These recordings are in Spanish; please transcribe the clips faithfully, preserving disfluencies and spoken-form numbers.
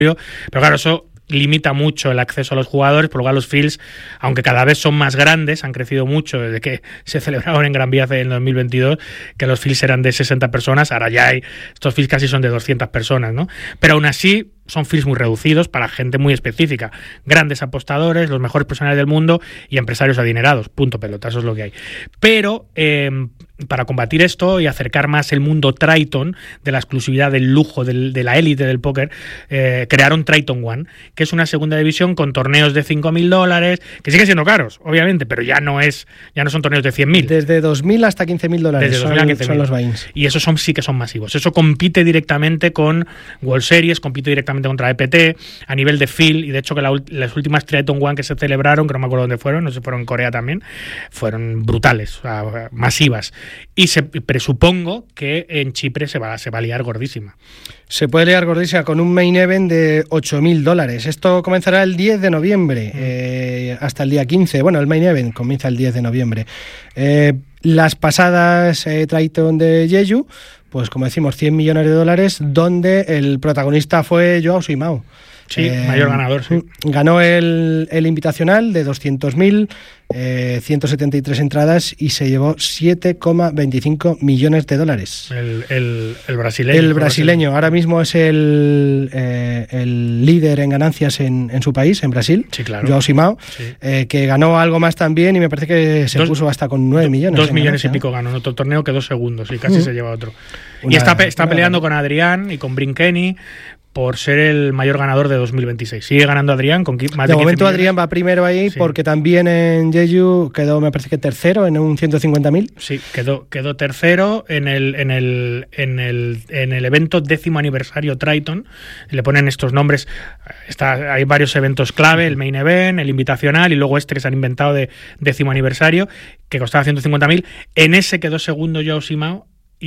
Pero claro, eso limita mucho el acceso a los jugadores, por lo cual los fields, aunque cada vez son más grandes, han crecido mucho desde que se celebraron en Gran Vía en dos mil veintidós, que los fields eran de sesenta personas, ahora ya hay, estos fields casi son de doscientas personas, ¿no? Pero aún así son fields muy reducidos para gente muy específica, grandes apostadores, los mejores profesionales del mundo y empresarios adinerados, punto pelota, eso es lo que hay. Pero eh, para combatir esto y acercar más el mundo Triton de la exclusividad, del lujo, del, de la élite del póker, eh, crearon Triton One, que es una segunda división con torneos de cinco mil dólares, que siguen siendo caros, obviamente, pero ya no es ya no son torneos de cien mil. Desde dos mil hasta quince mil dólares son, son los buy-ins. Y esos son, sí que son masivos. Eso compite directamente con World Series, compite directamente contra E P T, a nivel de field, y de hecho que la, las últimas Triton One que se celebraron, que no me acuerdo dónde fueron, no sé si fueron en Corea también, fueron brutales, o sea, masivas. Y se presupongo que en Chipre se va, se va a liar gordísima. Se puede liar gordísima con un main event de ocho mil dólares. Esto comenzará el diez de noviembre, eh, hasta el día quince. Bueno, el main event comienza el diez de noviembre. Eh, las pasadas eh, Triton de Jeju, pues como decimos, cien millones de dólares, donde el protagonista fue Joao Simão. Sí, eh, mayor ganador, sí. Ganó el, el invitacional de doscientos mil, eh, ciento setenta y tres entradas y se llevó siete coma veinticinco millones de dólares. El, el, el brasileño. El brasileño. Ahora mismo es el, eh, el líder en ganancias en, en su país, en Brasil. Sí, claro. Joao Simão, sí. eh, que ganó algo más también y me parece que se dos, puso hasta con nueve millones. Dos millones ganancia, y pico ¿no? ganó en otro torneo, quedó segundo, sí, casi uh-huh. se lleva otro. Una, y está, está peleando una... con Adrián y con Brinkeni por ser el mayor ganador de dos mil veintiséis. Sigue ganando Adrián con más de De momento millones. Adrián va primero ahí, sí. Porque también en Jeju quedó, me parece que tercero en un ciento cincuenta mil. Sí, quedó, quedó tercero en el, en el en el en el evento décimo aniversario Triton. Le ponen estos nombres. Está, hay varios eventos clave, el main event, el invitacional y luego este que se han inventado de décimo aniversario, que costaba ciento cincuenta mil. En ese quedó segundo Joao Simão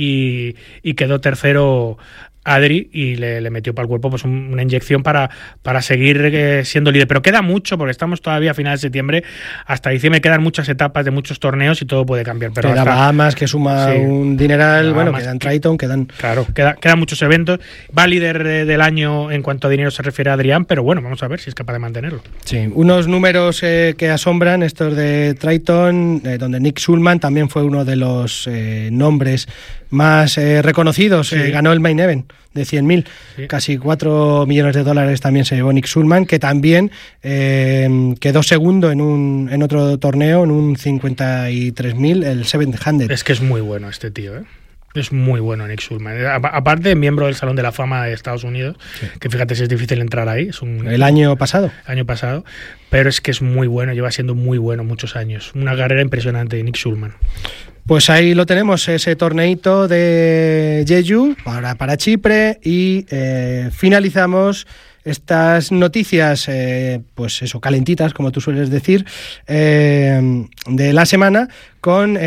y, y quedó tercero Adri, y le, le metió para el cuerpo pues un, una inyección para, para seguir eh, siendo líder. Pero queda mucho, porque estamos todavía a finales de septiembre, hasta diciembre quedan muchas etapas de muchos torneos y todo puede cambiar. Pero queda hasta, Bahamas, que suma sí, un dineral, bueno, Bahamas, quedan Triton, quedan... Claro, queda, quedan muchos eventos. Va líder de, del año en cuanto a dinero se refiere a Adrián, pero bueno, vamos a ver si es capaz de mantenerlo. Sí, unos números eh, que asombran, estos de Triton, eh, donde Nick Schulman también fue uno de los eh, nombres más eh, reconocidos, sí. eh, ganó el main event de cien mil, sí. Casi cuatro millones de dólares también se llevó Nick Schulman, que también eh, quedó segundo en un en otro torneo, en un cincuenta y tres mil, el setecientos. Es que es muy bueno este tío, ¿eh? Es muy bueno Nick Schulman. Aparte, miembro del Salón de la Fama de Estados Unidos, sí. Que fíjate si es difícil entrar ahí. Es un, el año pasado. Año pasado. Pero es que es muy bueno, lleva siendo muy bueno muchos años. Una carrera impresionante de Nick Schulman. Pues ahí lo tenemos, ese torneito de Jeju para, para Chipre, y eh, finalizamos estas noticias, eh, pues eso, calentitas, como tú sueles decir, eh, de la semana con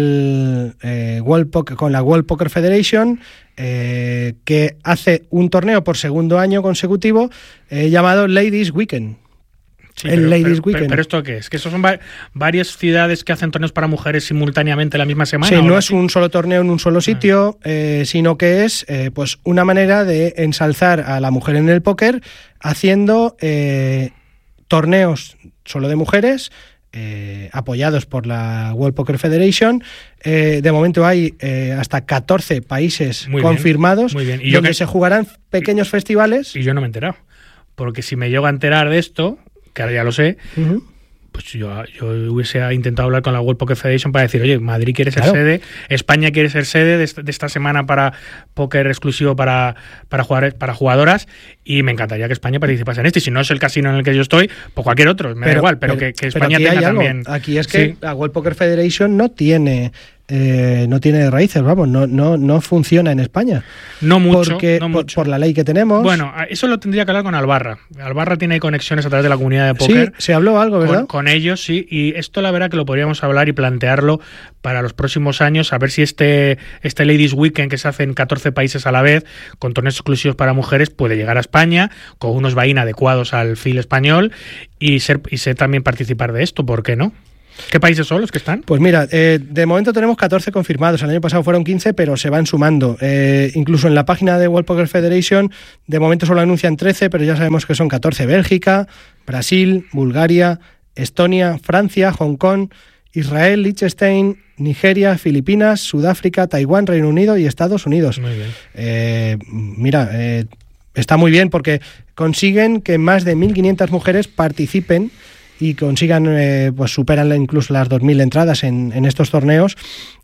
el eh, World Poker, con la World Poker Federation, eh, que hace un torneo por segundo año consecutivo eh, llamado Ladies Weekend. Sí, el pero, Ladies pero, Weekend. Pero, pero ¿esto qué es? ¿Que esos son va- varias ciudades que hacen torneos para mujeres simultáneamente la misma semana? Sí, no es un solo torneo en un solo sitio, ah. eh, sino que es eh, pues una manera de ensalzar a la mujer en el póker haciendo eh, torneos solo de mujeres, eh, apoyados por la World Poker Federation. Eh, de momento hay eh, hasta catorce países muy confirmados, bien, muy bien. ¿Y donde que... se jugarán pequeños festivales. Y yo no me he enterado. Porque si me llego a enterar de esto, que ahora ya lo sé, uh-huh. pues yo, yo hubiese intentado hablar con la World Poker Federation para decir, oye, Madrid quiere ser claro. sede, España quiere ser sede de esta, de esta semana para póker exclusivo para, para, jugar, para jugadoras, y me encantaría que España participase en esto. Y si no es el casino en el que yo estoy, pues cualquier otro, me pero, da igual, pero, pero que, que España pero tenga hay también... Algo. Aquí es que sí. la World Poker Federation no tiene... Eh, no tiene raíces, vamos, no, no, no funciona en España. No mucho, porque, no por, mucho. Por la ley que tenemos. Bueno, eso lo tendría que hablar con Albarra. Albarra tiene conexiones a través de la comunidad de póker. Sí, se habló algo, ¿verdad? Con, con ellos, sí, y esto la verdad que lo podríamos hablar y plantearlo para los próximos años, a ver si este, este Ladies Weekend que se hace en catorce países a la vez, con torneos exclusivos para mujeres, puede llegar a España, con unos buy-in adecuados al feel español, y ser, y ser también participar de esto, ¿por qué no? ¿Qué países son los que están? Pues mira, eh, de momento tenemos catorce confirmados. El año pasado fueron quince, pero se van sumando. Eh, incluso en la página de World Poker Federation, de momento solo anuncian trece, pero ya sabemos que son catorce. Bélgica, Brasil, Bulgaria, Estonia, Francia, Hong Kong, Israel, Liechtenstein, Nigeria, Filipinas, Sudáfrica, Taiwán, Reino Unido y Estados Unidos. Muy bien. Eh, mira, eh, está muy bien porque consiguen que más de mil quinientas mujeres participen y consigan, eh, pues superan incluso las dos mil entradas en, en estos torneos.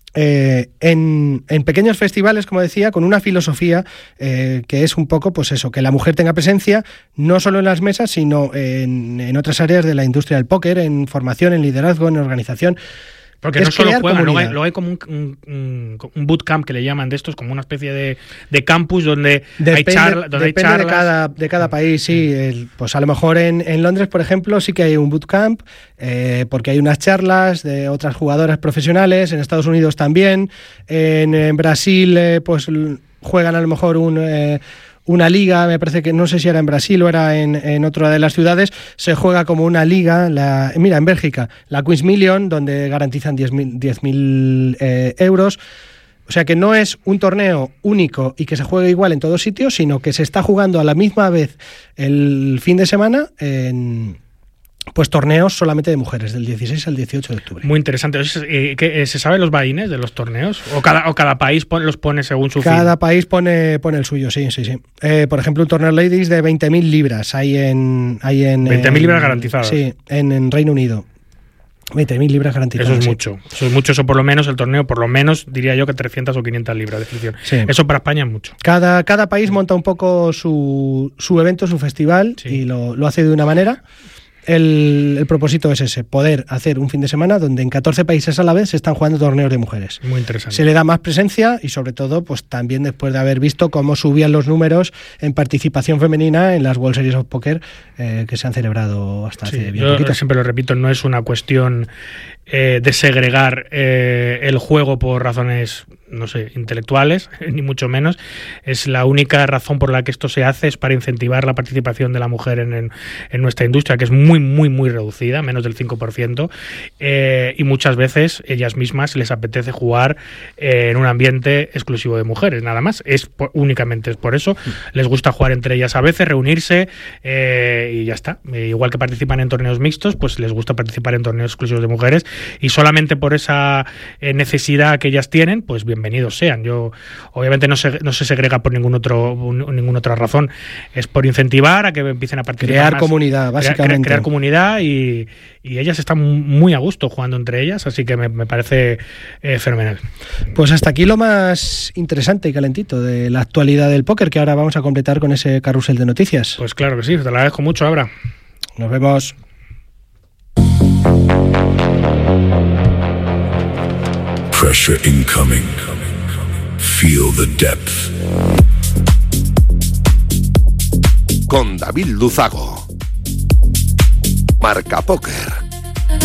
Eh, en, en pequeños festivales, como decía, con una filosofía eh, que es un poco, pues eso, que la mujer tenga presencia no solo en las mesas, sino en, en otras áreas de la industria del póker, en formación, en liderazgo, en organización. Porque no solo juegan, luego hay, luego hay como un, un, un bootcamp que le llaman de estos, como una especie de, de campus donde depende, hay, charla, donde depende hay charlas. De cada, de cada país, sí. El, pues a lo mejor en, en Londres, por ejemplo, sí que hay un bootcamp, eh, porque hay unas charlas de otras jugadoras profesionales, en Estados Unidos también, en, en Brasil eh, pues juegan a lo mejor un... Eh, una liga, me parece que no sé si era en Brasil o era en, en otra de las ciudades, se juega como una liga, la, mira, en Bélgica, la Queen's Million, donde garantizan diez mil eh, euros. O sea que no es un torneo único y que se juegue igual en todos sitios, sino que se está jugando a la misma vez el fin de semana en... pues torneos solamente de mujeres, del dieciséis al dieciocho de octubre. Muy interesante. ¿Qué, ¿Se sabe los buy-ins de los torneos? ¿O cada, o cada país pone, los pone según su Cada fin? país pone, pone el suyo, sí, sí, sí. Eh, por ejemplo, un torneo ladies de veinte mil libras. Hay en... Hay en veinte mil libras garantizadas. Sí, en, en Reino Unido. veinte mil libras garantizadas. Eso es sí. mucho. Eso es mucho. Eso por lo menos, el torneo, por lo menos, diría yo que trescientas o quinientas libras de inscripción. Sí. Eso para España es mucho. Cada, cada país monta un poco su, su evento, su festival, sí. y lo, lo hace de una manera. El, el propósito es ese, poder hacer un fin de semana donde en catorce países a la vez se están jugando torneos de mujeres. Muy interesante. Se le da más presencia y sobre todo pues también después de haber visto cómo subían los números en participación femenina en las World Series of Poker eh, que se han celebrado hasta sí, hace bien yo poquito. Siempre lo repito, no es una cuestión eh, de segregar eh, el juego por razones, no sé, intelectuales, ni mucho menos. Es la única razón por la que esto se hace, es para incentivar la participación de la mujer en, en, en nuestra industria, que es muy, muy, muy reducida, menos del cinco por ciento, eh, y muchas veces ellas mismas les apetece jugar eh, en un ambiente exclusivo de mujeres, nada más. Es por, únicamente es por eso. Les gusta jugar entre ellas a veces, reunirse eh, y ya está. Eh, igual que participan en torneos mixtos, pues les gusta participar en torneos exclusivos de mujeres, y solamente por esa eh, necesidad que ellas tienen, pues bienvenidos sean. Yo obviamente no se, no se segrega por ningún otro un, ninguna otra razón, es por incentivar a que empiecen a participar crear más, comunidad, básicamente crear, crear comunidad y, y ellas están muy a gusto jugando entre ellas, así que me, me parece eh, fenomenal. Pues hasta aquí lo más interesante y calentito de la actualidad del póker, que ahora vamos a completar con ese carrusel de noticias. Pues claro que sí, te lo agradezco mucho, Abra. Nos vemos. Pressure incoming. Feel the depth. Con David Luzago. Marca Póker.